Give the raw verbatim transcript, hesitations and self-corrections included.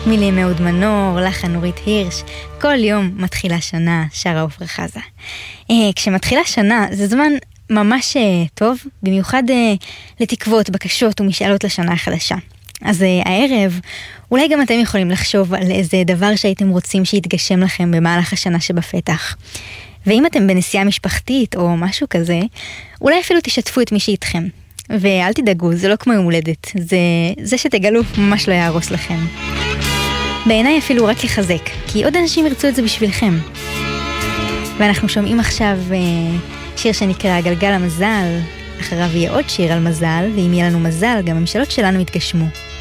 מילים אהוד מנור, לחן נורית הירש, כל יום מתחילה שנה, שרה עופרה חזה. אה, כשמתחילה שנה זה זמן ממש אה, טוב, במיוחד אה, לתקוות, בקשות ומשאלות לשנה החדשה. אז אה, הערב, אולי גם אתם יכולים לחשוב על איזה דבר שהייתם רוצים שיתגשם לכם במהלך השנה שבפתח. ואם אתם בנסיעה משפחתית או משהו כזה, אולי אפילו תשתפו את מי שאיתכם. ואל תדאגו, זה לא כמו יום הולדת, זה, זה שתגלו ממש לא יהרוס לכם. בעיניי אפילו רק לחזק, כי עוד אנשים ירצו את זה בשבילכם. ואנחנו שומעים עכשיו שיר שנקרא גלגל המזל, אחריו יהיה עוד שיר על מזל, ואם יהיה לנו מזל, גם המשאלות שלנו יתגשמו.